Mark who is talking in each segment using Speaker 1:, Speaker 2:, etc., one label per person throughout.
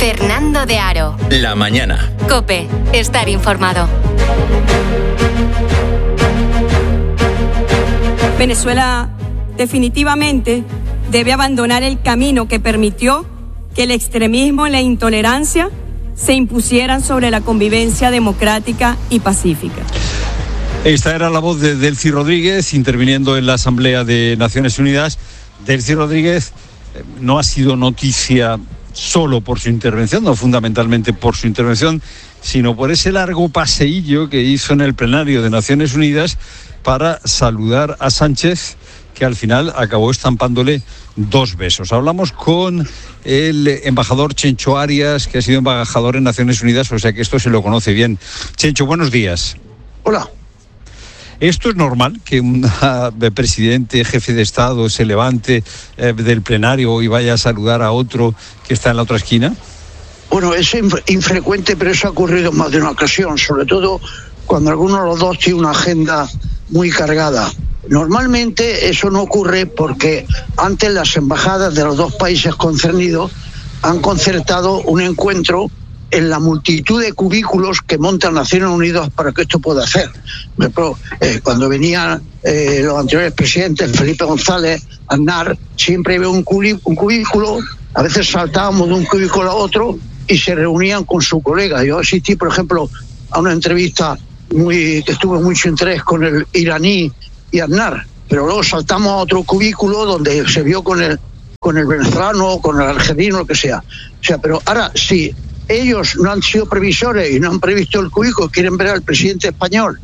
Speaker 1: Fernando de Aro.
Speaker 2: La mañana.
Speaker 1: COPE. Estar informado.
Speaker 3: Venezuela definitivamente debe abandonar el camino que permitió que el extremismo y la intolerancia se impusieran sobre la convivencia democrática y pacífica.
Speaker 4: Esta era la voz de Delcy Rodríguez interviniendo en la Asamblea de Naciones Unidas. Delcy Rodríguez no ha sido noticia solo por su intervención, no fundamentalmente por su intervención, sino por ese largo paseillo que hizo en el plenario de Naciones Unidas para saludar a Sánchez, que al final acabó estampándole 2 besos. Hablamos con el embajador Chencho Arias, que ha sido embajador en Naciones Unidas, o sea que esto se lo conoce bien. Chencho, buenos días.
Speaker 5: Hola.
Speaker 4: ¿Esto es normal que un presidente, jefe de Estado, se levante del plenario y vaya a saludar a otro que está en la otra esquina?
Speaker 5: Bueno, es infrecuente, pero eso ha ocurrido en más de una ocasión, sobre todo cuando alguno de los dos tiene una agenda muy cargada. Normalmente eso no ocurre porque antes las embajadas de los dos países concernidos han concertado un encuentro en la multitud de cubículos que montan Naciones Unidas para que esto pueda hacer. Por ejemplo, cuando venían los anteriores presidentes, Felipe González, Aznar, siempre había un cubículo, a veces saltábamos de un cubículo a otro y se reunían con su colega. Yo asistí, por ejemplo, a una entrevista que tuvo mucho interés con el iraní y Aznar, pero luego saltamos a otro cubículo donde se vio con el venezolano, con el argentino, lo que sea. O sea, pero ahora sí. Ellos no han sido previsores y no han previsto el cubículo, quieren ver al presidente español,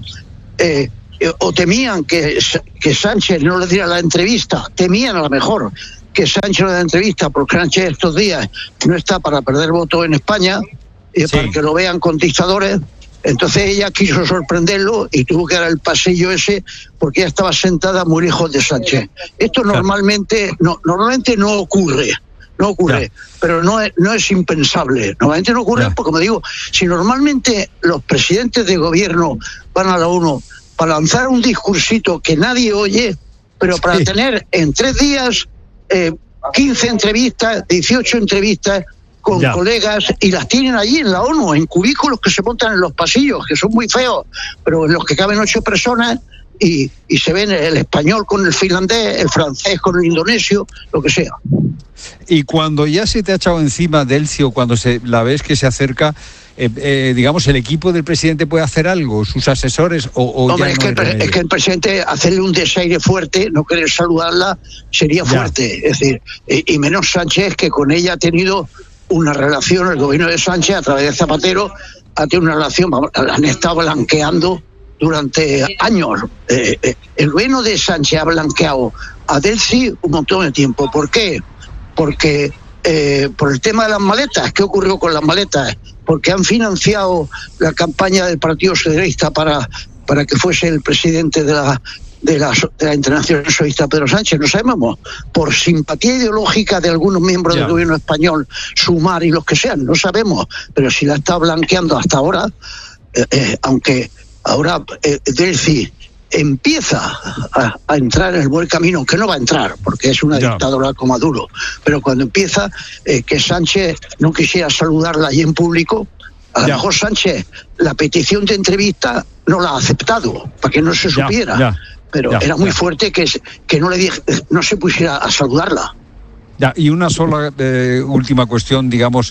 Speaker 5: o temían que Sánchez no le diera la entrevista, temían a lo mejor que Sánchez no le diera la entrevista, porque Sánchez estos días no está para perder votos en España, para que lo vean con dictadores. Entonces ella quiso sorprenderlo y tuvo que dar el pasillo ese porque ella estaba sentada muy lejos de Sánchez. Esto normalmente no ocurre. No ocurre, pero no es impensable. Normalmente no ocurre porque, como digo, si normalmente los presidentes de gobierno van a la ONU para lanzar un discursito que nadie oye, pero para tener en 3 días 15 entrevistas, 18 entrevistas con colegas, y las tienen allí en la ONU, en cubículos que se montan en los pasillos, que son muy feos, pero en los que caben 8 personas, y se ven el español con el finlandés, el francés con el indonesio, lo que sea.
Speaker 4: Y cuando ya se te ha echado encima Delcy, o cuando la ves que se acerca, digamos, el equipo del presidente puede hacer algo, sus asesores,
Speaker 5: Hombre, es que el presidente, hacerle un desaire fuerte, no querer saludarla, sería fuerte. Es decir, y menos Sánchez, que con ella ha tenido una relación, el gobierno de Sánchez, a través de Zapatero, ha tenido una relación, han estado blanqueando durante años. El gobierno de Sánchez ha blanqueado a Delcy un montón de tiempo. ¿Por qué? Porque por el tema de las maletas. ¿Qué ocurrió con las maletas? Porque han financiado la campaña del Partido Socialista para que fuese el presidente de la Internacional Socialista Pedro Sánchez. No sabemos, por simpatía ideológica de algunos miembros del gobierno español, Sumar y los que sean, no sabemos, pero si la está blanqueando hasta ahora, aunque ahora Delcy empieza a entrar en el buen camino, que no va a entrar porque es una dictadura como Maduro, pero cuando empieza que Sánchez no quisiera saludarla allí en público, a lo mejor Sánchez la petición de entrevista no la ha aceptado para que no se supiera, pero era muy fuerte que no se pusiera a saludarla.
Speaker 4: Y una sola última cuestión, digamos,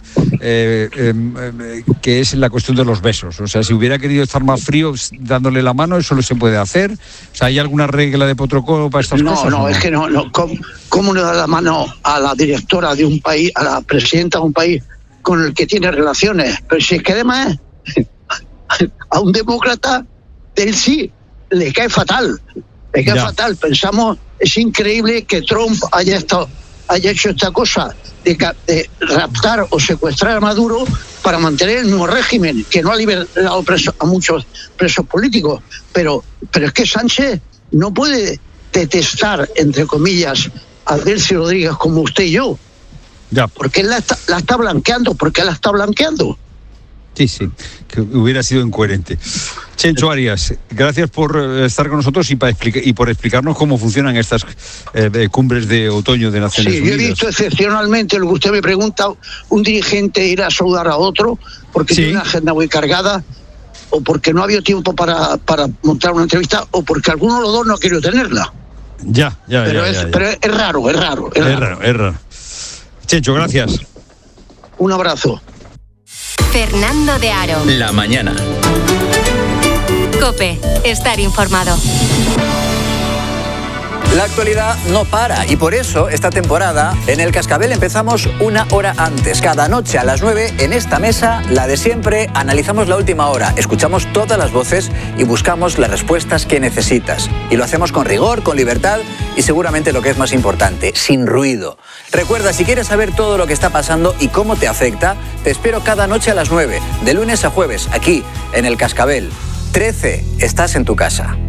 Speaker 4: que es la cuestión de los besos. O sea, si hubiera querido estar más frío dándole la mano, ¿eso no se puede hacer? O sea, ¿hay alguna regla de protocolo para estas cosas?
Speaker 5: No, es que no. ¿Cómo le da la mano a la directora de un país, a la presidenta de un país con el que tiene relaciones? Pero si es que además a un demócrata del sí le cae fatal. Le cae fatal. Pensamos, es increíble que Trump haya hecho esta cosa de raptar o secuestrar a Maduro para mantener el nuevo régimen, que no ha liberado a muchos presos políticos. Pero es que Sánchez no puede detestar, entre comillas, a Delcy Rodríguez como usted y yo. Porque él la está blanqueando. ¿Por qué la está blanqueando?
Speaker 4: Sí, que hubiera sido incoherente. Chencho Arias, gracias por estar con nosotros y por explicarnos cómo funcionan estas cumbres de otoño de Naciones Unidas.
Speaker 5: Sí, yo he visto excepcionalmente lo que usted me pregunta, un dirigente ir a saludar a otro porque tiene una agenda muy cargada, o porque no había tiempo para montar una entrevista, o porque alguno de los dos no quiere tenerla. Pero es raro.
Speaker 4: Chencho, gracias.
Speaker 5: Un abrazo.
Speaker 1: Fernando de Aro.
Speaker 2: La mañana.
Speaker 1: COPE. Estar informado.
Speaker 6: La actualidad no para y por eso esta temporada en El Cascabel empezamos una hora antes. Cada noche a las 9 en esta mesa, la de siempre, analizamos la última hora, escuchamos todas las voces y buscamos las respuestas que necesitas. Y lo hacemos con rigor, con libertad y seguramente lo que es más importante, sin ruido. Recuerda, si quieres saber todo lo que está pasando y cómo te afecta, te espero cada noche a las 9, de lunes a jueves, aquí en El Cascabel. 13, estás en tu casa.